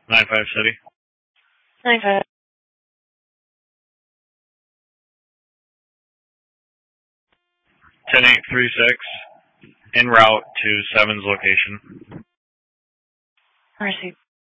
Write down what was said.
9-5 City. 9-5. 10-8-3-6. En route to 7's location. Mercy.